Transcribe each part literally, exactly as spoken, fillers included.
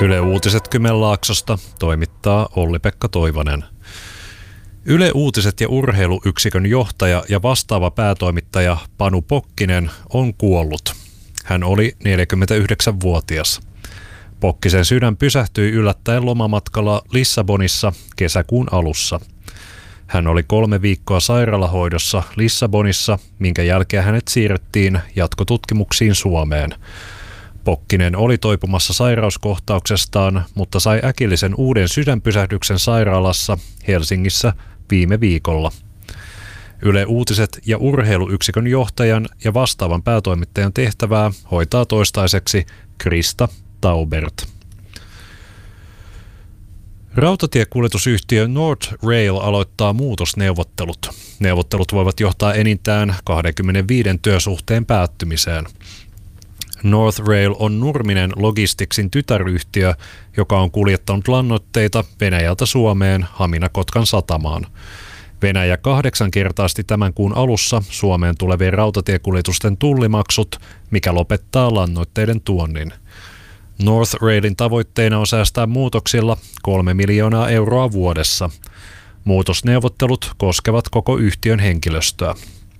Yle Uutiset Kymenlaaksosta toimittaa Olli-Pekka Toivonen. Yle Uutiset ja urheiluyksikön johtaja ja vastaava päätoimittaja Panu Pokkinen on kuollut. Hän oli neljäkymmentäyhdeksänvuotias. Pokkisen sydän pysähtyi yllättäen lomamatkalla Lissabonissa kesäkuun alussa. Hän oli kolme viikkoa sairaalahoidossa Lissabonissa, minkä jälkeen hänet siirrettiin jatkotutkimuksiin Suomeen. Pokkinen oli toipumassa sairauskohtauksestaan, mutta sai äkillisen uuden sydänpysähdyksen sairaalassa Helsingissä viime viikolla. Yle Uutiset ja urheiluyksikön johtajan ja vastaavan päätoimittajan tehtävää hoitaa toistaiseksi Krista Taubert. Rautatiekuljetusyhtiö North Rail aloittaa muutosneuvottelut. Neuvottelut voivat johtaa enintään kaksikymmentäviisi työsuhteen päättymiseen. North Rail on Nurminen Logisticsin tytäryhtiö, joka on kuljettanut lannoitteita Venäjältä Suomeen Hamina-Kotkan satamaan. Venäjä kahdeksankertaisesti tämän kuun alussa Suomeen tulevien rautatiekuljetusten tullimaksut, mikä lopettaa lannoitteiden tuonnin. North Railin tavoitteena on säästää muutoksilla kolme miljoonaa euroa vuodessa. Muutosneuvottelut koskevat koko yhtiön henkilöstöä.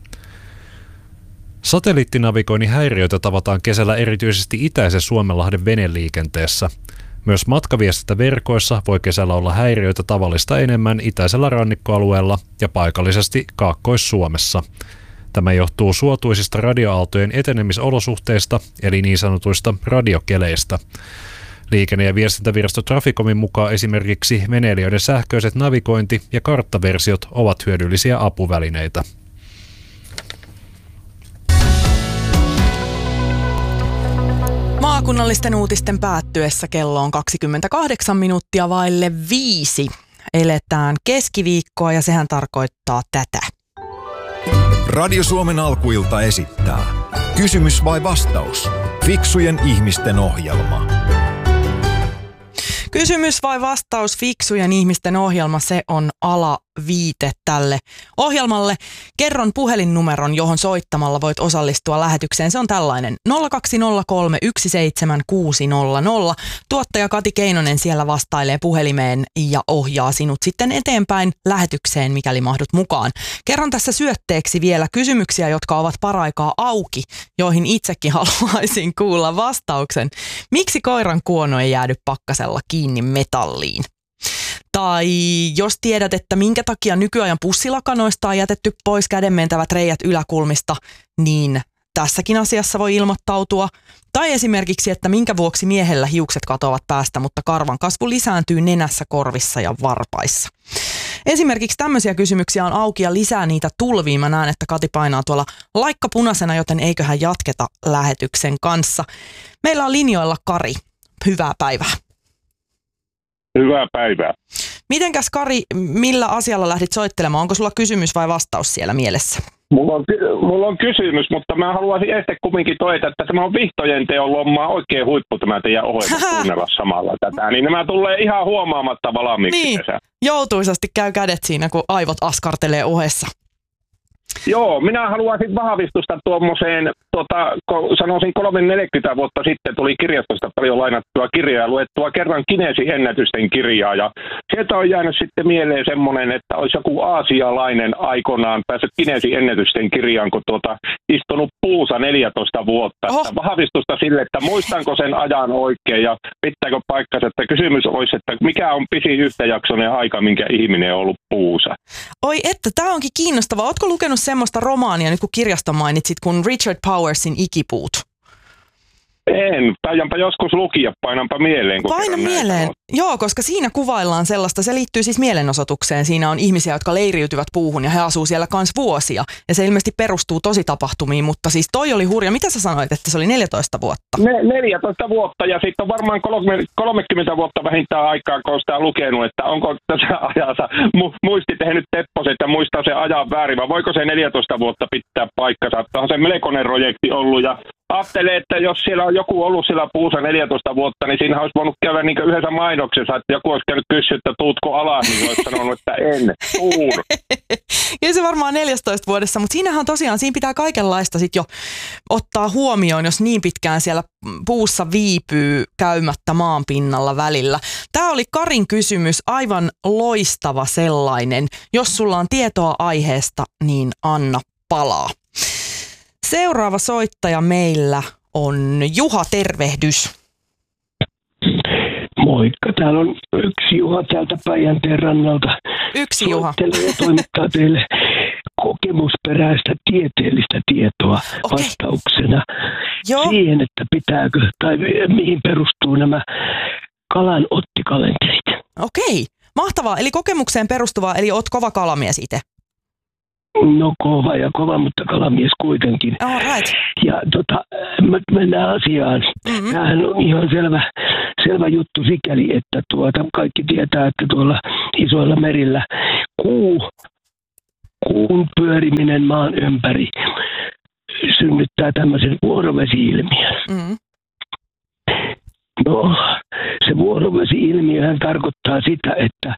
Satelliittinavigoinnin häiriöitä tavataan kesällä erityisesti itäisen Suomenlahden veneliikenteessä. Myös matkaviestintäverkoissa voi kesällä olla häiriöitä tavallista enemmän itäisellä rannikkoalueella ja paikallisesti Kaakkois-Suomessa. Tämä johtuu suotuisista radioaaltojen etenemisolosuhteista, eli niin sanotuista radiokeleistä. Liikenne- ja viestintävirasto Traficomin mukaan esimerkiksi veneilijöiden sähköiset navigointi- ja karttaversiot ovat hyödyllisiä apuvälineitä. Maakunnallisten uutisten päättyessä kello on kaksikymmentäkahdeksan minuuttia vaille viisi. Eletään keskiviikkoa ja sehän tarkoittaa tätä. Radio Suomen alkuilta esittää Kysymys vai vastaus? Fiksujen ihmisten ohjelma. Kysymys vai vastaus, fiksujen ihmisten ohjelma, se on alaviite tälle ohjelmalle. Kerron puhelinnumeron, johon soittamalla voit osallistua lähetykseen. Se on tällainen nolla kaksi nolla kolme yksi seitsemän kuusi nolla nolla. Tuottaja Kati Keinonen siellä vastailee puhelimeen ja ohjaa sinut sitten eteenpäin lähetykseen, mikäli mahdut mukaan. Kerron tässä syötteeksi vielä kysymyksiä, jotka ovat paraikaa auki, joihin itsekin haluaisin kuulla vastauksen. Miksi koiran kuono ei jäädy pakkasella kiinni metalliin? Tai jos tiedät, että minkä takia nykyajan pussilakanoista on jätetty pois kädenmentävät reijät yläkulmista, niin tässäkin asiassa voi ilmoittautua. Tai esimerkiksi, että minkä vuoksi miehellä hiukset katoavat päästä, mutta karvan kasvu lisääntyy nenässä, korvissa ja varpaissa. Esimerkiksi tämmöisiä kysymyksiä on auki ja lisää niitä tulviin. Mä näen, että Kati painaa tuolla laikka punaisena, joten eiköhän jatketa lähetyksen kanssa. Meillä on linjoilla Kari. Hyvää päivää. Hyvää päivää. Mitenkäs Kari, millä asialla lähdit soittelemaan? Onko sulla kysymys vai vastaus siellä mielessä? Mulla on, mulla on kysymys, mutta mä haluaisin ensin kumminkin todeta, että tämä on vihtojen teon lommaa oikein huippu tämä teidän ohjelma kuunnella samalla tätä. Niin nämä tulee ihan huomaamatta valmiiksi niin, tässä. Joutuisasti käy kädet siinä, kun aivot askartelee ohessa. Joo, minä haluaisin vahvistusta tuommoiseen, tota, sanoisin kolme neljäkymmentä vuotta sitten tuli kirjastosta paljon lainattua kirjaa ja luettua kerran Guinnessin ennätysten kirjaa. Ja sieltä on jäänyt sitten mieleen semmoinen, että olisi joku aasialainen aikoinaan päässyt Guinnessin ennätysten kirjaan, kun tuota, istunut puussa neljätoista vuotta. Oh. Vahvistusta sille, että muistanko sen ajan oikein ja pitääkö paikkansa, että kysymys olisi, että mikä on pisin yhtäjaksoinen aika, minkä ihminen on ollut puussa. Oi että, tämä onkin kiinnostavaa. Ootko lukenut semmoista romaania, nyt kun kirjasta mainitsit, kun Richard Powersin Ikipuut? En, taidanpa joskus lukia, painanpa mieleen. Paina mieleen, joo, koska siinä kuvaillaan sellaista, se liittyy siis mielenosoitukseen. Siinä on ihmisiä, jotka leiriytyvät puuhun ja he asuu siellä kans vuosia. Ja se ilmeisesti perustuu tositapahtumiin, mutta siis toi oli hurja. Mitä sä sanoit, että se oli neljätoista vuotta? Ne, neljätoista vuotta ja sitten on varmaan kolmekymmentä vuotta vähintään aikaa, kun on sitä lukenut, että onko tässä ajassa mu- muisti tehnyt tepposet ja muistaa se ajan väärin, vai voiko se neljätoista vuotta pitää paikkansa? Tämä on se melkoinen projekti ollut ja ajattelee, että jos siellä on joku ollut siellä puussa neljätoista vuotta, niin siinä olisi voinut käydä niin yhdessä mainoksessa, että joku olisi käynyt kysyä, että tuutko alas, niin olisi sanonut, että en, tuun. Ei se varmaan neljätoista vuodessa, mutta siinähän tosiaan, siinä pitää kaikenlaista sit jo ottaa huomioon, jos niin pitkään siellä puussa viipyy käymättä maan pinnalla välillä. Tämä oli Karin kysymys, aivan loistava sellainen. Jos sulla on tietoa aiheesta, niin anna palaa. Seuraava soittaja meillä on Juha, tervehdys. Moikka, täällä on yksi Juha täältä Päijänteen rannalta. Yksi Juha. Soittelee ja toimittaa teille kokemusperäistä tieteellistä tietoa okay. vastauksena Joo. siihen, että pitääkö tai mihin perustuu nämä kalan ottikalenterit. Okei, mahtavaa. Eli kokemukseen perustuvaa, eli oot kova kalamies itse. No kova ja kova, mutta kalamies kuitenkin. All right. Ja tota, mennään asiaan. Mm-hmm. Tämähän on ihan selvä, selvä juttu sikäli, että tuota, kaikki tietää, että tuolla isoilla merillä kuu, kuun pyöriminen maan ympäri synnyttää tämmöisen vuorovesi-ilmiön. Mm-hmm. No, se vuorovesi-ilmiöhän tarkoittaa sitä, että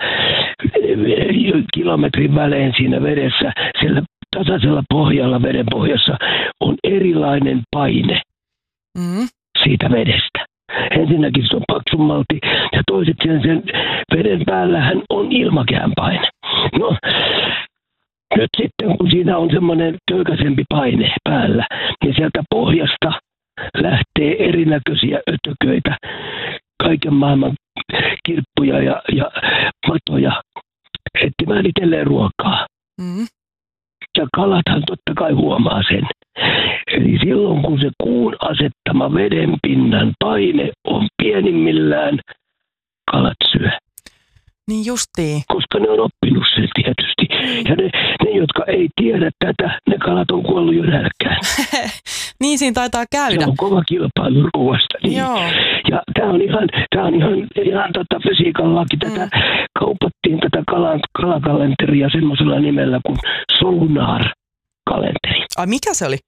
kilometrin välein siinä vedessä, siellä tasaisella pohjalla, veden pohjassa, on erilainen paine mm. siitä vedestä. Ensinnäkin se on paksummalti ja toiset sen, sen veden päällähän on ilmakehän paine. No, nyt sitten kun siinä on semmoinen köykäisempi paine päällä, niin sieltä pohjasta lähtee erinäköisiä ötököitä, kaiken maailman kirppuja ja, ja matoja etsimään itselleen ruokaa. Mm. Ja kalathan totta kai huomaa sen. Eli silloin kun se kuun asettama vedenpinnan paine on pienimmillään, kalat syö. Niin justiin. Koska ne on oppinut sen tietysti. Ja ne, ne, jotka ei tiedä tätä, ne kalat on kuollut jo nälkään. Niin siinä taitaa käydä. Se on kova kilpailu ruuasta. Niin. Joo. Ja tämä on ihan, tää on ihan, ihan tota fysiikan laki. Tätä mm. kaupattiin tätä kalan, kalakalenteria semmoisella nimellä kuin Solunar-kalenteri. Ai mikä se oli?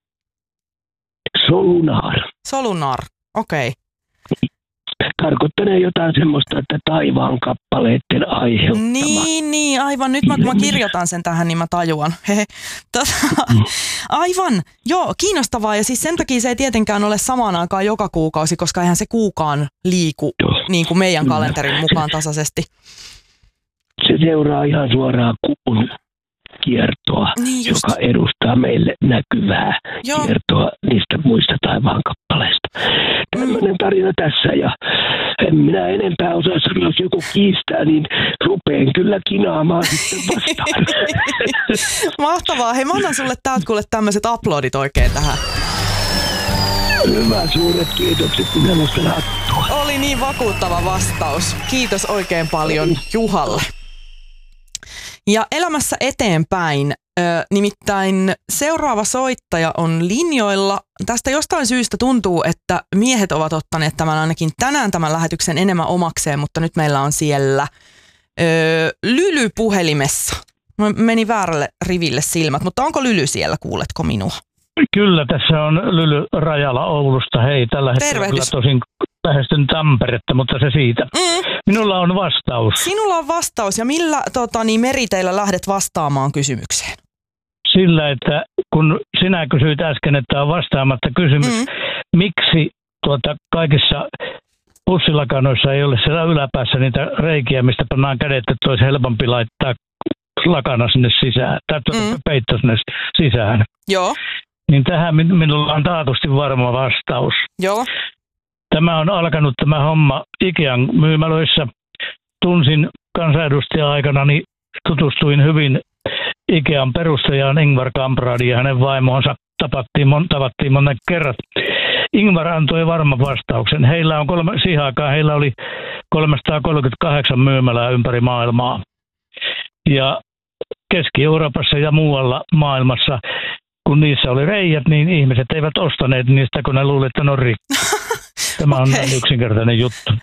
Solunar. Solunar, okei. Okay. Tarkoittanee jotain semmoista, että taivaan kappaleiden aiheuttama. Niin, niin, aivan. Nyt mä, kun mä kirjoitan sen tähän, niin mä tajuan. Tota, aivan, joo, kiinnostavaa. Ja siis sen takia se ei tietenkään ole samaan aikaan joka kuukausi, koska eihän se kuukaan liiku joo. niin kuin meidän kalenterin mukaan tasaisesti. Se seuraa ihan suoraan kuun kiertoa, niin joka edustaa meille näkyvää Joo. kiertoa niistä muista taivaan kappaleista. Tämmöinen tarina tässä, ja en minä enempää osaa sanoa, jos joku kiistää, niin rupeen kyllä kinaamaan sitten vastaan. Mahtavaa. Hei, mä annan sulle täältä kuule tämmöiset aplodit oikein tähän. Hyvä, suuret kiitokset, minä nostan hattua. Oli niin vakuuttava vastaus. Kiitos oikein paljon Juhalle. Ja elämässä eteenpäin, ö, nimittäin seuraava soittaja on linjoilla. Tästä jostain syystä tuntuu, että miehet ovat ottaneet tämän ainakin tänään tämän lähetyksen enemmän omakseen, mutta nyt meillä on siellä ö, Lyly puhelimessa. Meni väärälle riville silmät, mutta onko Lyly siellä, kuuletko minua? Kyllä, tässä on Lyly Rajala Oulusta. Hei, tällä hetkellä kyllä tosin lähestyn Tamperetta, mutta se siitä. Mm. Minulla on vastaus. Sinulla on vastaus, ja millä tota, niin meriteillä lähdet vastaamaan kysymykseen? Sillä, että kun sinä kysyit äsken, että on vastaamatta kysymys, mm. miksi tuota, kaikissa pussilakanoissa ei ole siellä yläpäässä niitä reikiä, mistä pannaan kädet, että olisi helpompi laittaa lakana sinne sisään, tai tuota mm. peitto sinne sisään. Joo. Niin tähän minulla on taatusti varma vastaus. Joo. Tämä on alkanut tämä homma Ikean myymälöissä. Tunsin kansanedustaja-aikana, niin tutustuin hyvin Ikean perustajaan Ingvar Kampradiin ja hänen vaimoonsa. Tapattiin, mon, tavattiin monen kerrat. Ingvar antoi varman vastauksen. Heillä on kolme, siihen aikaan heillä oli kolmesataakolmekymmentäkahdeksan myymälää ympäri maailmaa. Ja Keski-Euroopassa ja muualla maailmassa, kun niissä oli reijät, niin ihmiset eivät ostaneet niistä, kun ne luulivat, että ne on rikki. Tämä on okay. Näin yksinkertainen juttu. Okei,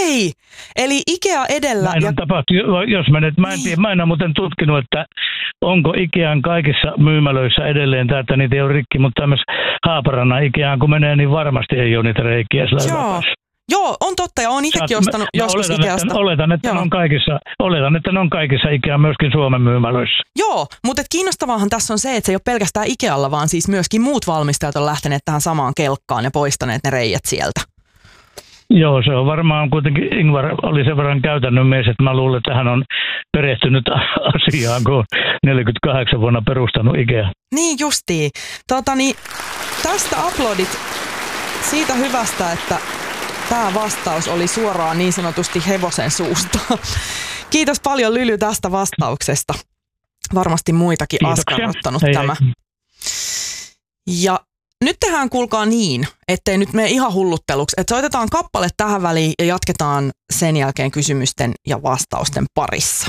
Okei, eli Ikea edellä. Näin ja... on tapahtunut, jos mä nyt, mä en tiedä, mä en ole muuten tutkinut, että onko Ikean kaikissa myymälöissä edelleen tämä, että niitä ei ole rikki, mutta tämmöisessä Haaparannan Ikeaan kun menee, niin varmasti ei ole niitä reikiä sillä Joo. Joo, on totta ja on itsekin ostanut mä, joskus oletan, Ikeasta. Että, oletan, että ne on kaikissa, oletan, että ne on kaikissa Ikea myöskin Suomen myymälöissä. Joo, mutta kiinnostavaahan tässä on se, että se ei ole pelkästään Ikealla, vaan siis myöskin muut valmistajat on lähteneet tähän samaan kelkkaan ja poistaneet ne reijät sieltä. Joo, se on varmaan kuitenkin, Ingvar oli sen verran käytännön mies, että mä luulen, että hän on perehtynyt asiaan, kun on neljäkymmentäkahdeksan vuonna perustanut Ikea. Niin justiin. Totani, tästä aplodit siitä hyvästä, että tämä vastaus oli suoraan niin sanotusti hevosen suusta. Kiitos paljon Lyly tästä vastauksesta. Varmasti muitakin askarruttanut tämä. Hei. Ja nyt tehdään kuulkaa niin, ettei nyt mene ihan hullutteluksi, että soitetaan kappale tähän väliin ja jatketaan sen jälkeen kysymysten ja vastausten parissa.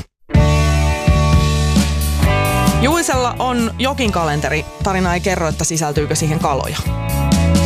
Juisella on jokin kalenteri. Tarina ei kerro, että sisältyykö siihen kaloja.